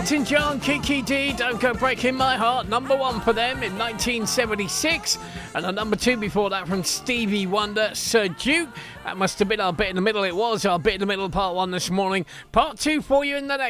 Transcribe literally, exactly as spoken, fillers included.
Elton John, Kiki D, Don't Go Breaking My Heart, number one for them in nineteen seventy-six, and a number two before that from Stevie Wonder, Sir Duke. That must have been our bit in the middle. It was our bit in the middle, part one this morning. Part two for you in the next